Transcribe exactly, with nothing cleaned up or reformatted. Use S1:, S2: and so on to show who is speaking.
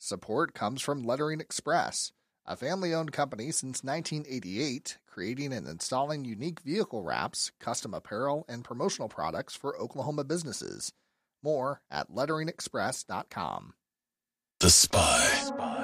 S1: support comes from Lettering Express, a family-owned company since nineteen eighty-eight, creating and installing unique vehicle wraps, custom apparel, and promotional products for Oklahoma businesses. More at lettering express dot com.
S2: The Spy.